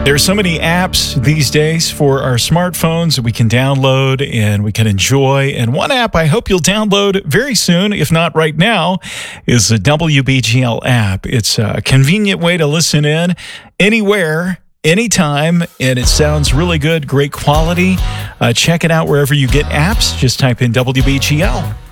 There's so many apps these days for our smartphones that we can download and we can enjoy. And one app I hope you'll download very soon, if not right now, is the WBGL app. It's a convenient way to listen in anywhere, anytime, and it sounds really good, great quality. Check it out wherever you get apps. Just type in WBGL.